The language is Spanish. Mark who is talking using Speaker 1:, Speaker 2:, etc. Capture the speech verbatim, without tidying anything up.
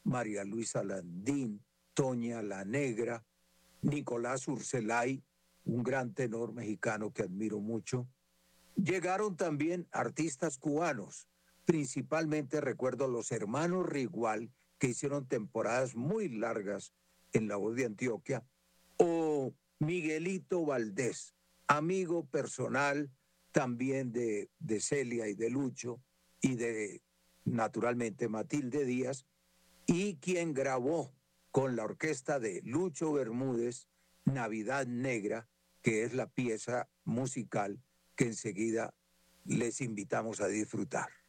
Speaker 1: María Luisa Landín, Toña la Negra, Nicolás Urselay, un gran tenor mexicano que admiro mucho. Llegaron también artistas cubanos, principalmente recuerdo los hermanos Rigual, que hicieron temporadas muy largas en La Voz de Antioquia, o Miguelito Valdés, amigo personal también de, de Celia y de Lucho, y de, naturalmente, Matilde Díaz, y quien grabó con la orquesta de Lucho Bermúdez Navidad Negra, que es la pieza musical que enseguida les invitamos a disfrutar.